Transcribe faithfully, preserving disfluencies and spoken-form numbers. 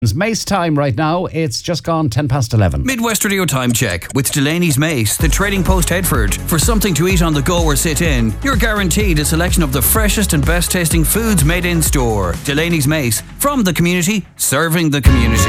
It's Mace time right now. It's just gone ten past eleven. Midwest Radio Time Check with Delaney's Mace, the Trading Post Headford. For something to eat on the go or sit in, you're guaranteed a selection of the freshest and best tasting foods made in store. Delaney's Mace, from the community, serving the community.